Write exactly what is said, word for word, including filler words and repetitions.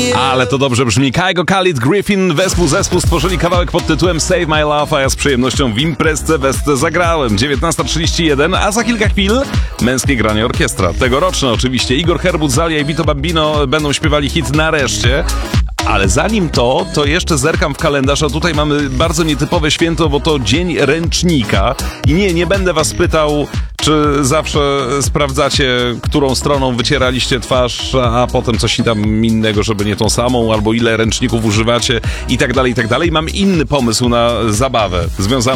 Ale to dobrze brzmi. Kygo, Khalid, Griffin, wespół zespół stworzyli kawałek pod tytułem Save My Love, a ja z przyjemnością w imprezce Westę zagrałem. dziewiętnasta trzydzieści jeden, a za kilka chwil męskie granie orkiestra. Tegoroczne oczywiście. Igor Herbut, Zalia i Vito Bambino będą śpiewali hit Nareszcie. Ale zanim to, to jeszcze zerkam w kalendarz, a tutaj mamy bardzo nietypowe święto, bo to Dzień Ręcznika. I nie, nie będę was pytał, czy zawsze sprawdzacie, którą stroną wycieraliście twarz, a potem coś tam innego, żeby nie tą samą, albo ile ręczników używacie i tak dalej, i tak dalej. Mam inny pomysł na zabawę związaną